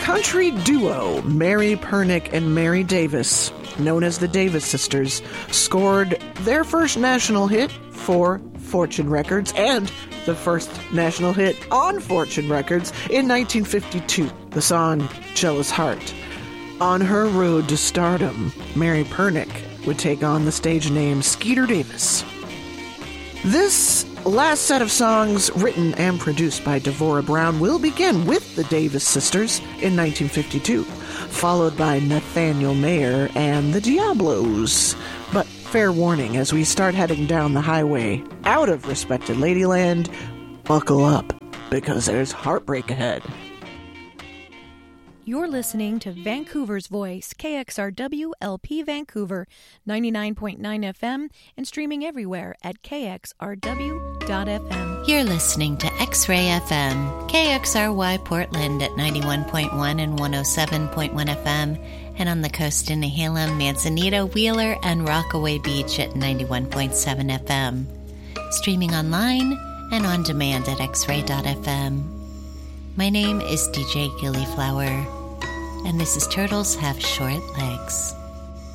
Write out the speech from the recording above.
country duo Mary Pernick and Mary Davis, known as the Davis Sisters, scored their first national hit for Fortune Records and the first national hit on Fortune Records in 1952, the song Jealous Heart. On her road to stardom, Mary Pernick would take on the stage name Skeeter Davis. This last set of songs, written and produced by Devorah Brown, will begin with the Davis Sisters in 1952, followed by Nathaniel Mayer and the Diablos. But fair warning, as we start heading down the highway out of Respected Ladyland, buckle up, because there's heartbreak ahead. You're listening to Vancouver's Voice, KXRW LP Vancouver, 99.9 FM, and streaming everywhere at kxrw.fm. You're listening to X-Ray FM, KXRY Portland at 91.1 and 107.1 FM, and on the coast in Nehalem, Manzanita, Wheeler, and Rockaway Beach at 91.7 FM. Streaming online and on demand at xray.fm. My name is DJ Gillyflower, and this is Turtles Have Short Legs.